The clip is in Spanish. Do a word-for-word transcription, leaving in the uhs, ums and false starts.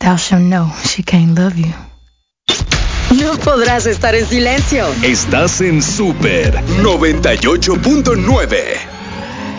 thou shalt know she can't love you. No podrás estar en silencio. Estás en Super noventa y ocho punto nueve.